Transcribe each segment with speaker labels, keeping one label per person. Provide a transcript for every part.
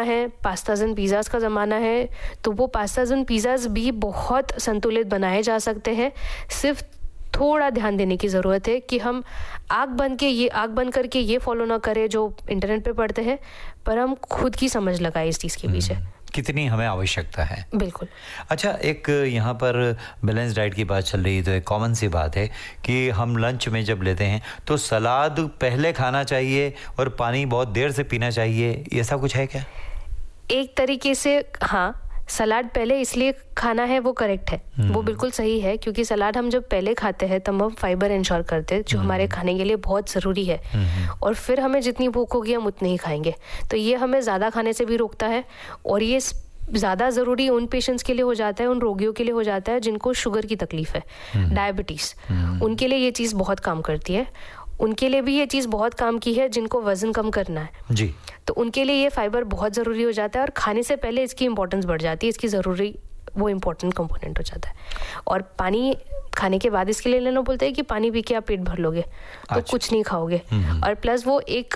Speaker 1: है, pastas and pizzas का ज़माना है, तो वो पास्ताज एंड पिज़्ज़ाज़ भी बहुत संतुलित बनाए जा सकते हैं। सिर्फ थोड़ा ध्यान देने की ज़रूरत है कि हम आँख बंद करके ये फॉलो ना करें जो इंटरनेट पे पढ़ते हैं, पर हम खुद की समझ लगाएं इस चीज़ के पीछे।
Speaker 2: कितनी हमें आवश्यकता है।
Speaker 1: बिल्कुल।
Speaker 2: अच्छा, एक यहाँ पर बैलेंस डाइट की बात चल रही है, तो एक कॉमन सी बात है कि हम लंच में जब लेते हैं तो सलाद पहले खाना चाहिए और पानी बहुत देर से पीना चाहिए, ऐसा कुछ है क्या?
Speaker 1: एक तरीके से हाँ, सलाद पहले इसलिए खाना है वो करेक्ट है, वो बिल्कुल सही है, क्योंकि सलाद हम जब पहले खाते हैं तब हम फाइबर इंश्योर करते हैं जो हमारे खाने के लिए बहुत ज़रूरी है, और फिर हमें जितनी भूख होगी हम उतनी ही खाएंगे, तो ये हमें ज़्यादा खाने से भी रोकता है। और ये ज़्यादा ज़रूरी उन पेशेंट्स के लिए हो जाता है, उन रोगियों के लिए हो जाता है जिनको शुगर की तकलीफ है, डायबिटीज़, उनके लिए ये चीज़ बहुत काम करती है। उनके लिए भी ये चीज़ बहुत काम की है जिनको वज़न कम करना है
Speaker 2: जी,
Speaker 1: तो उनके लिए ये फाइबर बहुत ज़रूरी हो जाता है, और खाने से पहले इसकी इंपॉर्टेंस बढ़ जाती है, इसकी ज़रूरी वो इम्पोर्टेंट कंपोनेंट हो जाता है। और पानी खाने के बाद इसके लिए लेना बोलते हैं कि पानी पी के आप पेट भर लोगे तो कुछ नहीं खाओगे, और प्लस वो एक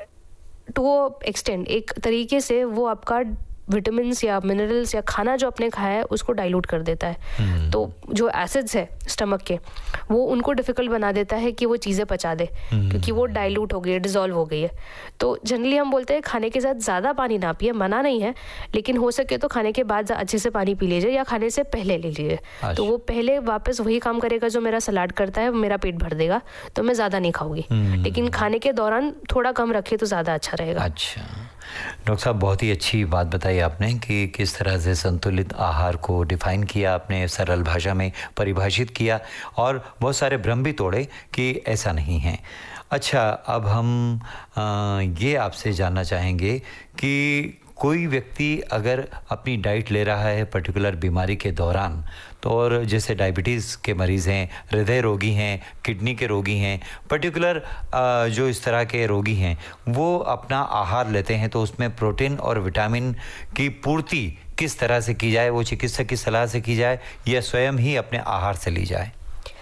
Speaker 1: टू एक्सटेंड एक तरीके से वो आपका विटामिन्स या मिनरल्स या खाना जो आपने खाया है उसको डाइल्यूट कर देता है, तो जो एसिड्स है स्टमक के वो उनको डिफ़िकल्ट बना देता है कि वो चीज़ें पचा दे, क्योंकि वो डाइल्यूट हो गई है, डिज़ोल्व हो गई है। तो जनरली हम बोलते हैं खाने के साथ ज़्यादा पानी ना पिए, मना नहीं है, लेकिन हो सके तो खाने के बाद अच्छे से पानी पी लीजिए या खाने से पहले ले लीजिए, तो वो पहले वापस वही काम करेगा जो मेरा सलाद करता है, मेरा पेट भर देगा, तो मैं ज़्यादा नहीं खाऊंगी, लेकिन खाने के दौरान थोड़ा कम रखे तो ज़्यादा अच्छा रहेगा।
Speaker 2: अच्छा डॉक्टर साहब, बहुत ही अच्छी बात बताई आपने कि किस तरह से संतुलित आहार को डिफाइन किया आपने, सरल भाषा में परिभाषित किया और बहुत सारे भ्रम भी तोड़े कि ऐसा नहीं है। अच्छा, अब हम ये आपसे जानना चाहेंगे कि कोई व्यक्ति अगर अपनी डाइट ले रहा है पर्टिकुलर बीमारी के दौरान, तो और जैसे डायबिटीज़ के मरीज़ हैं, हृदय रोगी हैं, किडनी के रोगी हैं, पर्टिकुलर जो इस तरह के रोगी हैं, वो अपना आहार लेते हैं, तो उसमें प्रोटीन और विटामिन की पूर्ति किस तरह से की जाए, वो चिकित्सक की सलाह से की जाए या स्वयं ही अपने आहार से ली जाए?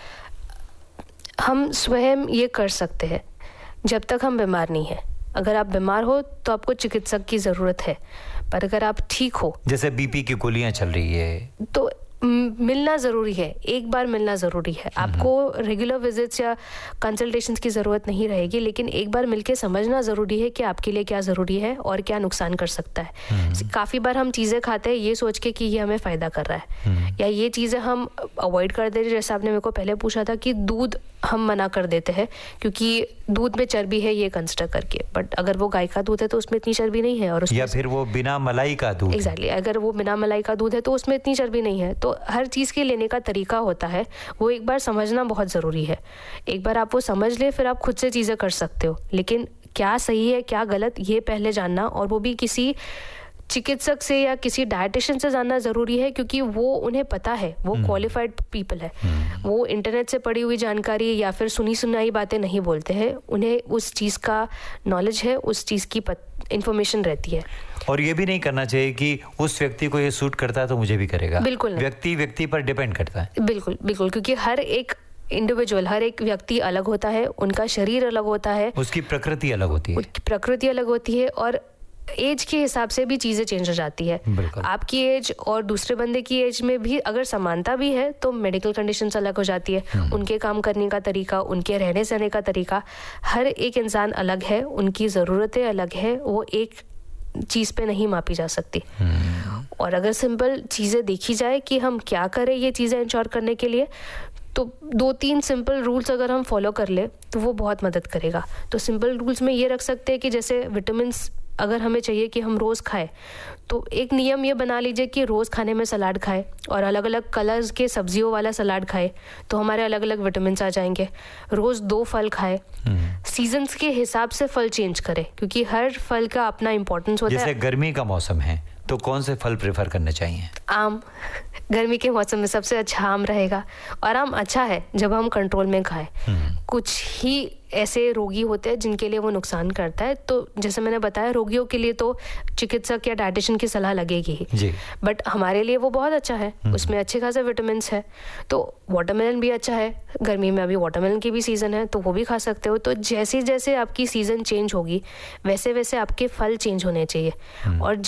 Speaker 1: हम स्वयं ये कर सकते हैं जब तक हम बीमार नहीं हैं। अगर आप बीमार हो तो आपको चिकित्सक की ज़रूरत है, पर अगर आप ठीक हो, जैसे
Speaker 2: बीपी की गोलियां चल रही है,
Speaker 1: तो मिलना ज़रूरी है, एक बार मिलना ज़रूरी है। आपको रेगुलर विजिट्स या कंसल्टेशंस की ज़रूरत नहीं रहेगी, लेकिन एक बार मिलके समझना ज़रूरी है कि आपके लिए क्या ज़रूरी है और क्या नुकसान कर सकता है। काफ़ी बार हम चीज़ें खाते हैं ये सोच के कि ये हमें फ़ायदा कर रहा है, या ये चीज़ें हम अवॉइड कर दे रहे हैं। जैसे आपने मेरे को पहले पूछा था कि दूध हम मना कर देते हैं क्योंकि दूध में चर्बी है ये कंसिडर करके, बट अगर वो गाय का दूध है तो उसमें इतनी चर्बी नहीं है, और
Speaker 2: या फिर वो बिना मलाई का दूध,
Speaker 1: एग्जैक्टली, अगर वो बिना मलाई का दूध है तो उसमें इतनी चर्बी नहीं है। तो हर चीज़ के लेने का तरीका होता है, वो एक बार समझना बहुत ज़रूरी है। एक बार आप वो समझ ले फिर आप खुद से चीज़ें कर सकते हो, लेकिन क्या सही है क्या गलत ये पहले जानना, और वो भी किसी चिकित्सक से या किसी डायटिशियन से जानना ज़रूरी है, क्योंकि वो उन्हें पता है, वो क्वालिफाइड पीपल है, वो इंटरनेट से पढ़ी हुई जानकारी या फिर सुनी सुनाई बातें नहीं बोलते हैं, उन्हें उस चीज़ का नॉलेज है, उस चीज़ की इंफॉर्मेशन रहती है।
Speaker 2: और ये भी नहीं करना चाहिए कि उस व्यक्ति को ये सूट करता है तो मुझे भी करेगा,
Speaker 1: बिल्कुल
Speaker 2: व्यक्ति पर डिपेंड करता है।
Speaker 1: बिल्कुल बिल्कुल, क्योंकि हर एक इंडिविजुअल, हर एक व्यक्ति अलग होता है, उनका शरीर अलग होता है,
Speaker 2: उसकी प्रकृति अलग होती है,
Speaker 1: और एज के हिसाब से भी चीज़ें चेंज हो जाती है। आपकी एज और दूसरे बंदे की एज में भी अगर समानता भी है तो मेडिकल कंडीशंस अलग हो जाती है, उनके काम करने का तरीका, उनके रहने सहने का तरीका, हर एक इंसान अलग है, उनकी ज़रूरतें अलग है, वो एक चीज़ पे नहीं मापी जा सकती। और अगर सिंपल चीज़ें देखी जाए कि हम क्या करें ये चीज़ें इंश्योर करने के लिए, तो 2-3 सिंपल रूल्स अगर हम फॉलो कर ले तो वो बहुत मदद करेगा। तो सिंपल रूल्स में ये रख सकते हैं कि जैसे विटामिन्स अगर हमें चाहिए कि हम रोज़ खाएं, तो एक नियम ये बना लीजिए कि रोज़ खाने में सलाद खाएं और अलग अलग कलर्स के सब्जियों वाला सलाद खाएं, तो हमारे अलग अलग विटामिन्स आ जाएंगे। रोज़ 2 फल खाएं, सीजन्स के हिसाब से फल चेंज करें, क्योंकि हर फल का अपना इम्पोर्टेंस होता है।
Speaker 2: जैसे गर्मी का मौसम है तो कौन से फल प्रेफर करने चाहिए?
Speaker 1: आम, गर्मी के मौसम में सबसे अच्छा आम रहेगा, और आम अच्छा है जब हम कंट्रोल में खाएं। कुछ ही ऐसे रोगी होते हैं जिनके लिए वो नुकसान करता है, तो जैसे मैंने बताया रोगियों के लिए तो चिकित्सक या डाइटिशियन की सलाह लगेगी ही, बट हमारे लिए वो बहुत अच्छा है, उसमें अच्छे खासे विटामिन है। तो वाटरमेलन भी अच्छा है, गर्मी में अभी वाटरमेलन की भी सीज़न है तो वो भी खा सकते हो। तो जैसे जैसे आपकी सीज़न चेंज होगी वैसे वैसे आपके फल चेंज होने चाहिए, और